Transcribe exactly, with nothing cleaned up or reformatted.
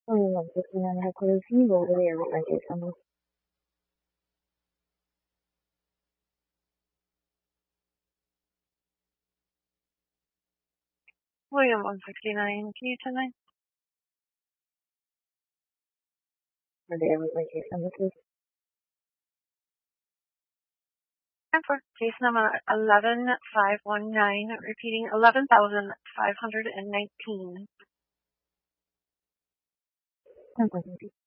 William fifty-nine Heckler, can you go over there with my case number? William one fifty-nine, can you tonight? Over there with my case number, please. And for case number eleven five one nine, repeating eleven thousand five hundred nineteen. ten seconds.